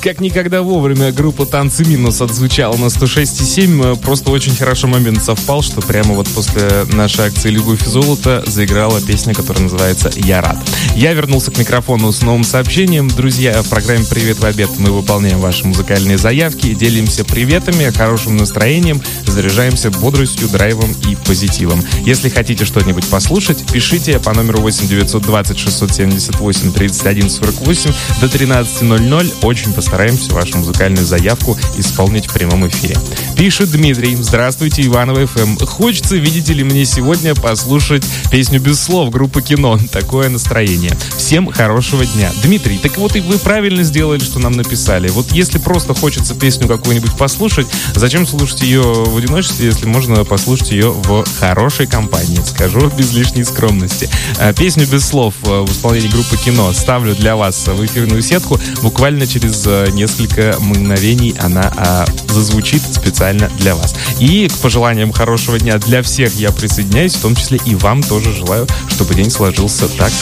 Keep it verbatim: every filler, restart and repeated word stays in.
Как никогда вовремя группа «Танцы минус» отзвучала на сто шесть и семь. Просто очень хорошо момент совпал, что прямо вот после нашей акции «Любовь и золото» заиграла песня, которая называется «Я рад». Я вернулся к микрофону с новым сообщением. Друзья, в программе «Привет в обед» мы выполняем ваши музыкальные заявки, делимся приветами, хорошим настроением, заряжаемся бодростью, драйвом и позитивом. Если хотите что-нибудь послушать, пишите по номеру восемь девятьсот двадцать шестьсот семьдесят восемь тридцать один сорок восемь до тринадцати ноль-ноль. Очень постараемся вашу музыкальную заявку исполнить в прямом эфире. Пишет Дмитрий. Здравствуйте, Иваново эф эм. Хочется, видите ли, мне сегодня послушать песню «Без слов» группы «Кино». Такое настроение. Всем хорошего дня. Дмитрий, так вот и вы правильно сделали, что нам написали. Вот если просто хочется песню какую-нибудь послушать, зачем слушать ее в одиночестве, если можно послушать ее в хорошей компании? Скажу без лишней скромности. Песню «Без слов» в исполнении группы «Кино» ставлю для вас в эфирную сетку. Буквально через несколько мгновений она а, зазвучит специально для вас. И к пожеланиям хорошего дня для всех я присоединяюсь, в том числе и вам тоже желаю, чтобы день сложился так,